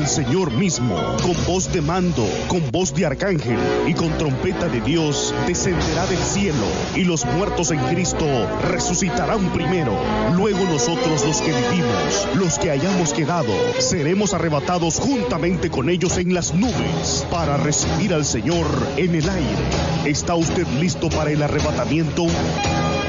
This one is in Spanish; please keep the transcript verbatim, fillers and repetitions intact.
Señor mismo, con voz de mando, con voz de arcángel y con trompeta de Dios, descenderá del cielo, y los muertos en Cristo resucitarán primero. Luego nosotros, los que vivimos, los que hayamos quedado, seremos arrebatados juntamente con ellos en las nubes para recibir al Señor en el aire. ¿Está usted listo para el arrebatamiento?